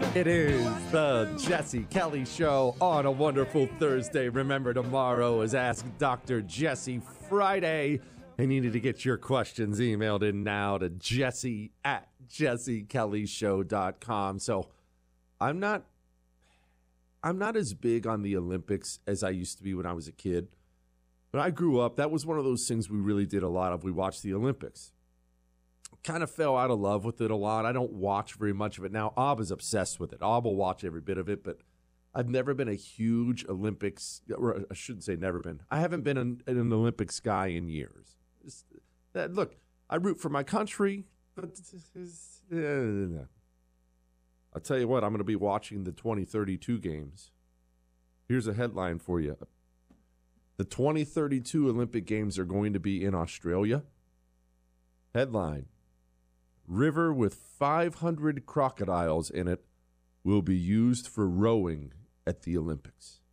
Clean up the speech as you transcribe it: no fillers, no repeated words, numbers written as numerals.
It is the Jesse Kelly Show on a wonderful Thursday. Remember, tomorrow is Ask Dr. Jesse Friday. I needed to get your questions emailed in now to jesse@jessekellyshow.com. So I'm not as big on the Olympics as I used to be when I was a kid. When I grew up, that was one of those things we really did a lot of. We watched the Olympics. Kind of fell out of love with it a lot. I don't watch very much of it now. Ob is obsessed with it. Ob will watch every bit of it, but I've never been a huge Olympics, or I shouldn't say never been. I haven't been an Olympics guy in years. Look, I root for my country, but I'll tell you what, I'm going to be watching the 2032 games. Here's a headline for you. The 2032 Olympic Games are going to be in Australia. Headline: River with 500 crocodiles in it will be used for rowing at the Olympics.